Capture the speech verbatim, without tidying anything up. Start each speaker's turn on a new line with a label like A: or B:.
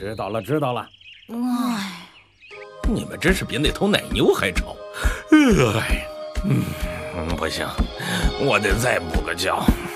A: 知道了，知道了。
B: 哎，
C: 你们真是比那头奶牛还吵。哎，嗯，不行，我得再补个觉。